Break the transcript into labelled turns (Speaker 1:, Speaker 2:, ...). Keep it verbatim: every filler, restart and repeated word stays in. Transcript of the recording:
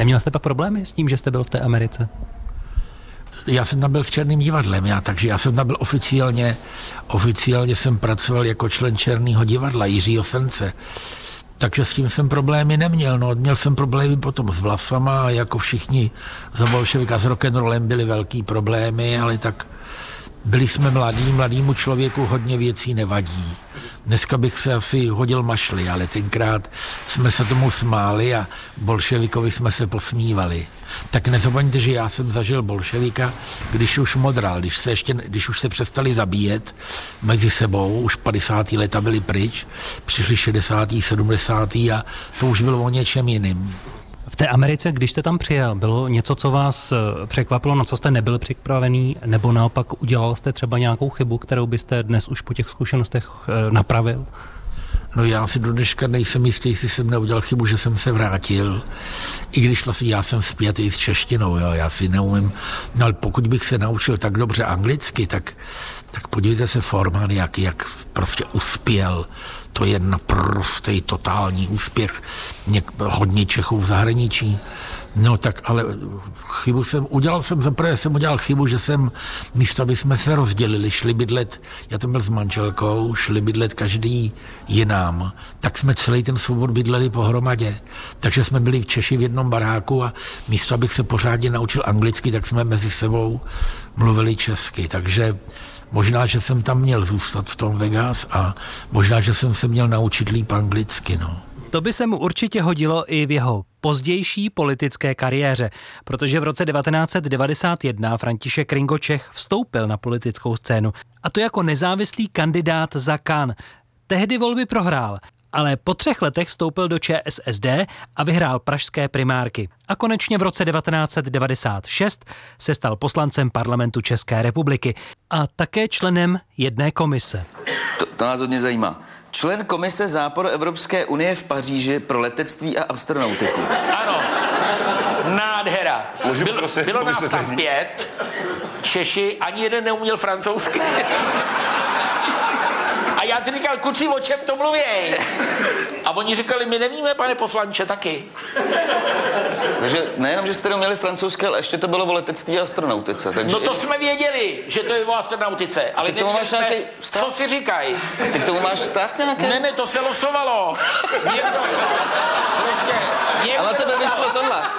Speaker 1: Neměl jste pak problémy s tím, že jste byl v té Americe?
Speaker 2: Já jsem tam byl s Černým divadlem, já, takže já jsem tam byl oficiálně, oficiálně jsem pracoval jako člen Černého divadla Jiřího Sence. Takže s tím jsem problémy neměl. No, měl jsem problémy potom s vlasama a jako všichni za bolševika s rock'n'rollem byly velký problémy, ale tak byli jsme mladí, mladýmu člověku hodně věcí nevadí. Dneska bych se asi hodil mašli, ale tenkrát jsme se tomu smáli a bolševikovi jsme se posmívali. Tak nezapomeňte, že já jsem zažil bolševika, když už modral, když se, ještě, když už se přestali zabíjet mezi sebou, už padesátá leta byli pryč, přišli šedesátá, sedmdesátá a to už bylo o něčem jiným.
Speaker 1: V té Americe, když jste tam přijel, bylo něco, co vás překvapilo, na co jste nebyl připravený, nebo naopak udělal jste třeba nějakou chybu, kterou byste dnes už po těch zkušenostech napravil?
Speaker 2: No já si do dneška nejsem jistý, jestli jsem neudělal chybu, že jsem se vrátil. I když vlastně já jsem zpětý s češtinou, jo, já si neumím. No ale pokud bych se naučil tak dobře anglicky, tak, tak podívejte se Forman, jak, jak prostě uspěl. To je naprostý totální úspěch. Něk, hodně Čechů v zahraničí. No tak ale chybu jsem, udělal jsem, zaprvé jsem udělal chybu, že jsem místo, aby jsme se rozdělili, šli bydlet, já tam byl s manželkou, šli bydlet každý jinam, tak jsme celý ten soubor bydleli pohromadě. Takže jsme byli v Češi v jednom baráku a místo, abych se pořádně naučil anglicky, tak jsme mezi sebou mluvili česky. Takže možná, že jsem tam měl zůstat v tom Vegas a možná, že jsem se měl naučit líp anglicky, no.
Speaker 1: To by se mu určitě hodilo i v jeho pozdější politické kariéře, protože v roce devatenáct set devadesát jedna František Ringo Čech vstoupil na politickou scénu, a to jako nezávislý kandidát za K A N. Tehdy volby prohrál, ale po třech letech vstoupil do Č S S D a vyhrál pražské primárky. A konečně v roce devatenáct set devadesát šest se stal poslancem parlamentu České republiky a také členem jedné komise.
Speaker 3: To, to nás hodně zajímá. Člen komise Západoevropské unie v Paříži pro letectví a astronautiku.
Speaker 4: Ano, nádhera.
Speaker 5: Můžu,
Speaker 4: Byl,
Speaker 5: prosím,
Speaker 4: bylo nás
Speaker 5: vysvětlení?
Speaker 4: tam pět, Češi, ani jeden neuměl francouzsky. A já ti říkal, kluci, o čem to mluvěj? A oni říkali, my nevíme, pane poslanče, taky.
Speaker 3: Takže nejenom, že jste neuměli francouzské, ale ještě to bylo o letectví a astronautice. Takže
Speaker 4: No to jsme věděli, že to je o astronautice, ale
Speaker 3: Ty k tomu máš
Speaker 4: nevěděli
Speaker 3: nějaký
Speaker 4: jsme,
Speaker 3: vztah?
Speaker 4: co si říkají.
Speaker 3: Ty k tomu máš vztah nějaký?
Speaker 4: Ne, ne, to se losovalo. Někdo, prostě, někdo
Speaker 3: Ale na tebe
Speaker 4: dostal-
Speaker 3: vyšlo tohle.